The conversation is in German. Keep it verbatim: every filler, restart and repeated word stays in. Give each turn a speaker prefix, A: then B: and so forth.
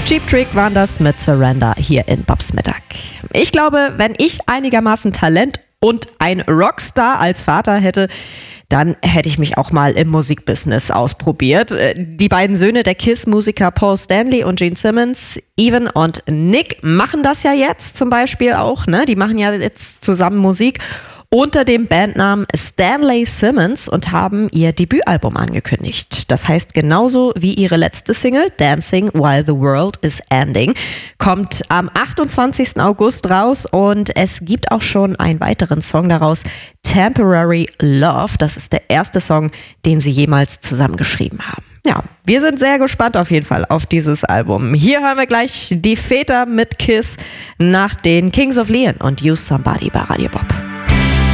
A: Cheap Trick waren das mit Surrender hier in Bobs Mittag. Ich glaube, wenn ich einigermaßen Talent und ein Rockstar als Vater hätte, dann hätte ich mich auch mal im Musikbusiness ausprobiert. Die beiden Söhne der Kiss-Musiker Paul Stanley und Gene Simmons, Evan und Nick, machen das ja jetzt zum Beispiel auch. Ne? Die machen ja jetzt zusammen Musik unter dem Bandnamen Stanley Simmons und haben ihr Debütalbum angekündigt. Das heißt genauso wie ihre letzte Single Dancing While the World is Ending. Kommt am achtundzwanzigsten August raus und es gibt auch schon einen weiteren Song daraus, Temporary Love. Das ist der erste Song, den sie jemals zusammengeschrieben haben. Ja, wir sind sehr gespannt auf jeden Fall auf dieses Album. Hier hören wir gleich die Väter mit Kiss nach den Kings of Leon und Use Somebody bei Radio Bob.